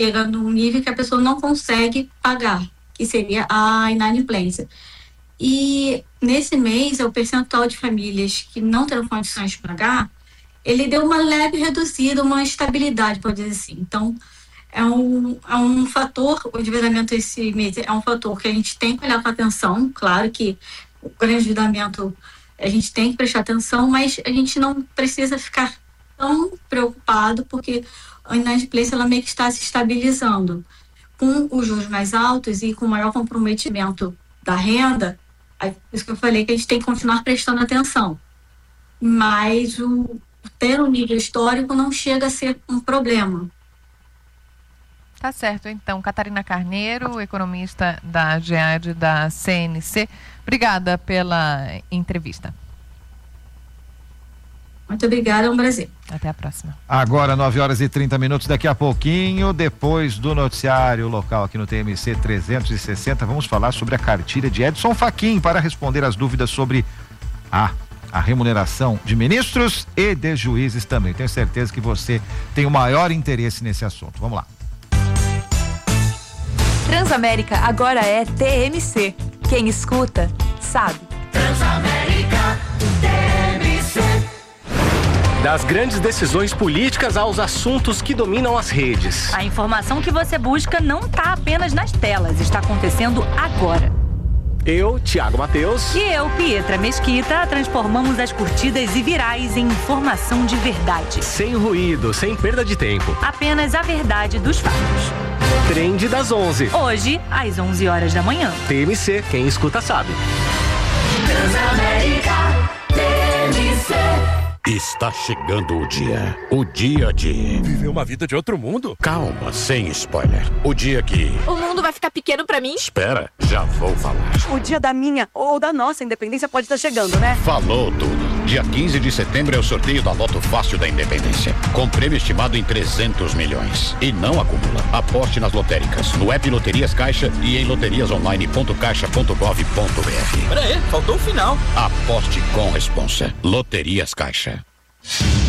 chega num nível que a pessoa não consegue pagar, que seria a inadimplência. E nesse mês, o percentual de famílias que não terão condições de pagar, ele deu uma leve reduzida, uma estabilidade, pode dizer assim. Então, é um fator, o endividamento esse mês é um fator que a gente tem que olhar com atenção. Claro que o grande endividamento a gente tem que prestar atenção, mas a gente não precisa ficar tão preocupado, porque a inadimplência ela meio que está se estabilizando. Com os juros mais altos e com maior comprometimento da renda, por isso que eu falei que a gente tem que continuar prestando atenção. Mas ter um nível histórico não chega a ser um problema. Tá certo, então. Catarina Carneiro, economista da GEAD da CNC. Obrigada pela entrevista. Muito obrigada, é um prazer. Até a próxima. Agora, 9h30, daqui a pouquinho, depois do noticiário local aqui no TMC 360, vamos falar sobre a cartilha de Edson Fachin para responder as dúvidas sobre a remuneração de ministros e de juízes também. Tenho certeza que você tem o maior interesse nesse assunto. Vamos lá. Transamérica agora é TMC. Quem escuta, sabe. Transamérica TMC. Das grandes decisões políticas aos assuntos que dominam as redes. A informação que você busca não está apenas nas telas, está acontecendo agora. Eu, Thiago Mateus. E eu, Pietra Mesquita, transformamos as curtidas e virais em informação de verdade. Sem ruído, sem perda de tempo. Apenas a verdade dos fatos. Trend das 11. Hoje, às 11 horas da manhã. TMC, quem escuta sabe. Transamérica TMC. Está chegando o dia de viver uma vida de outro mundo. Calma, sem spoiler. O dia que o mundo vai ficar pequeno pra mim? Espera, já vou falar. O dia da minha ou da nossa independência pode estar chegando, né? Falou tudo. Dia 15 de setembro é o sorteio da Loto Fácil da Independência, com prêmio estimado em 300 milhões. E não acumula. Aposte nas lotéricas, no app Loterias Caixa e em loteriasonline.caixa.gov.br. Pera aí, faltou o final. Aposte com responsa. Loterias Caixa.